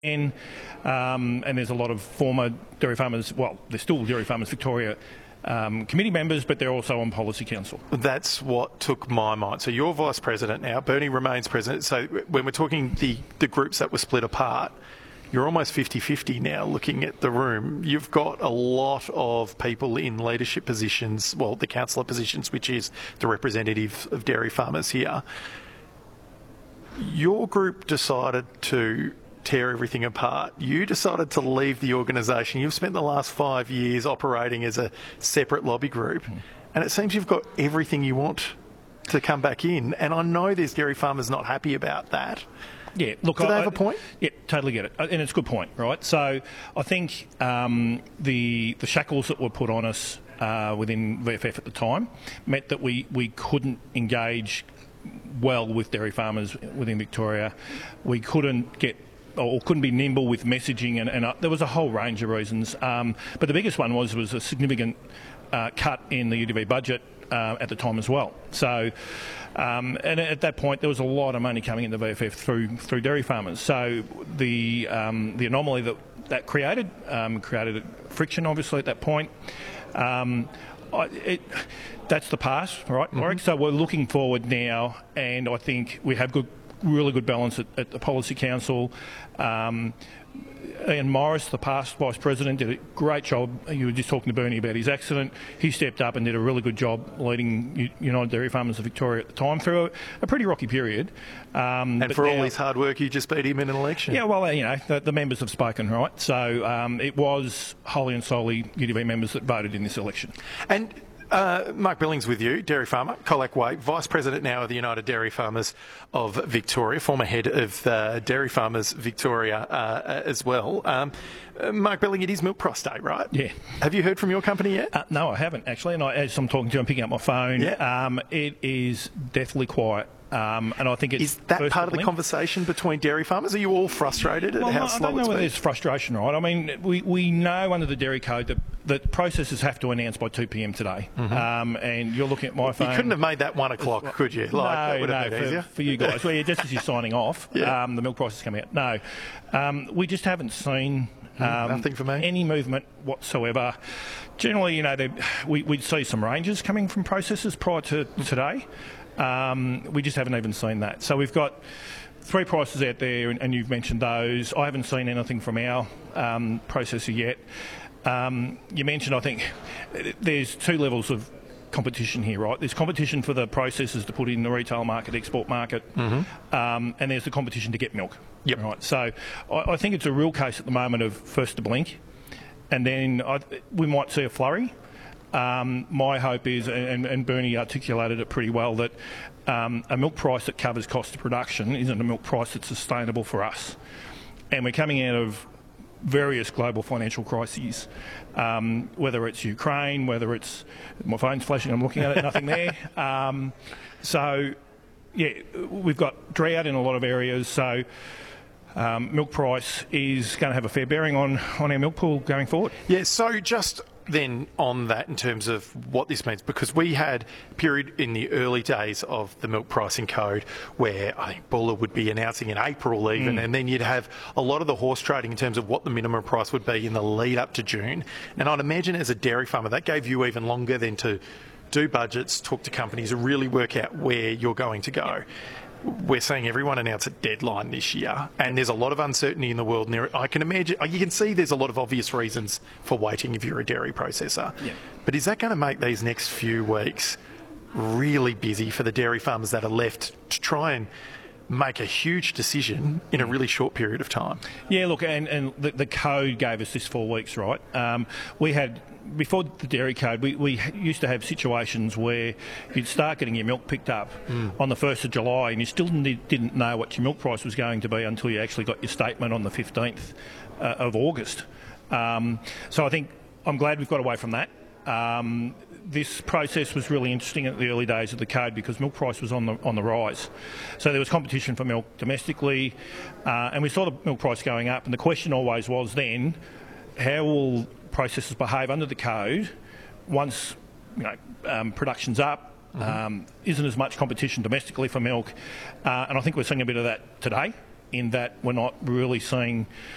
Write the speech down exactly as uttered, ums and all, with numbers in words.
in, um, and there's a lot of former Dairy Farmers, well, they're still Dairy Farmers Victoria um, committee members, but they're also on Policy Council. That's what took my mind. So you're Vice President now, Bernie remains President. So when we're talking the, the groups that were split apart, you're almost fifty fifty now looking at the room. You've got a lot of people in leadership positions, well, the councillor positions, which is the representative of dairy farmers here. Your group decided to tear everything apart. You decided to leave the organisation. You've spent the last five years operating as a separate lobby group, mm. and it seems you've got everything you want to come back in. And I know there's dairy farmers not happy about that. Yeah, look, do they I, have a point? Yeah, totally get it, and it's a good point, right? So I think um, the the shackles that were put on us uh, within V F F at the time meant that we we couldn't engage well with dairy farmers within Victoria. We couldn't get or couldn't be nimble with messaging, and, and uh, there was a whole range of reasons. Um, but the biggest one was was a significant uh, cut in the U D V budget uh, at the time as well. So, um, and at that point, there was a lot of money coming into V F F through through dairy farmers. So the um, the anomaly that that created um, created friction, obviously, at that point. Um, I, it, that's the past, right, Warwick? Mm-hmm. So we're looking forward now, and I think we have good, really good balance at, at the Policy Council. Um, Ian Morris, the past Vice President, did a great job. You were just talking to Bernie about his accident. He stepped up and did a really good job leading United Dairy Farmers of Victoria at the time through a, a pretty rocky period. Um, and for now, all his hard work, you just beat him in an election. Yeah, well, you know, the, the members have spoken, right? So um, it was wholly and solely U D V members that voted in this election. And Uh, Mark Billings with you, dairy farmer, Colac Way, Vice President now of the United Dairy Farmers of Victoria, former head of uh, Dairy Farmers Victoria uh, as well. Um, uh, Mark Billings, it is Milk Price Day, right? Yeah. Have you heard from your company yet? Uh, no, I haven't, actually. And I, as I'm talking to you, I'm picking up my phone. Yeah. Um, it is deathly quiet. Um, and I think it's is that part of the conversation between dairy farmers? Are you all frustrated at well, how no, slow I don't know it's whether been? there's frustration, right? I mean, we, we know under the Dairy Code that, that processors have to announce by two p m today. Mm-hmm. um, and you're looking at my phone. You couldn't have made that one o'clock, well, could you? Like, no, that would no, have been for, easier. for you guys. Well, yeah, just as you're signing off, yeah. um, the milk price is coming out. No, um, we just haven't seen um, Nothing for me. any movement whatsoever. Generally, you know, we, we'd see some ranges coming from processors prior to today. Um, we just haven't even seen that. So we've got three prices out there, and, and you've mentioned those. I haven't seen anything from our um, processor yet. Um, you mentioned, I think, there's two levels of competition here, right? There's competition for the processors to put in the retail market, export market, mm-hmm. um, and there's the competition to get milk. Yep. Right. So I, I think it's a real case at the moment of first to blink, and then I, we might see a flurry. Um, my hope is, and, and Bernie articulated it pretty well, that um, a milk price that covers cost of production isn't a milk price that's sustainable for us. And we're coming out of various global financial crises, um, whether it's Ukraine, whether it's... My phone's flashing, I'm looking at it, nothing there. Um, so, yeah, we've got drought in a lot of areas, so um, milk price is going to have a fair bearing on, on our milk pool going forward. Yeah, so just... then on that in terms of what this means, because we had a period in the early days of the milk pricing code where I think Buller would be announcing in April even, mm. and then you'd have a lot of the horse trading in terms of what the minimum price would be in the lead up to June. And I'd imagine as a dairy farmer that gave you even longer then to do budgets, talk to companies and really work out where you're going to go. We're seeing everyone announce a deadline this year, and there's a lot of uncertainty in the world. And there, I can imagine, you can see there's a lot of obvious reasons for waiting if you're a dairy processor. Yeah. But is that going to make these next few weeks really busy for the dairy farmers that are left to try and make a huge decision in a really short period of time? Yeah, look, and, and the, the code gave us this four weeks, right? Um, we had... Before the Dairy Code, we, we used to have situations where you'd start getting your milk picked up mm. on the first of July and you still didn't know what your milk price was going to be until you actually got your statement on the fifteenth uh, of August. Um, so I think I'm glad we've got away from that. Um, this process was really interesting at the early days of the code because milk price was on the on the rise. So there was competition for milk domestically, uh, and we saw the milk price going up, and the question always was then, how will processors behave under the code once you know um, production's up, mm-hmm. um, isn't as much competition domestically for milk, uh, and I think we're seeing a bit of that today, in that we're not really seeing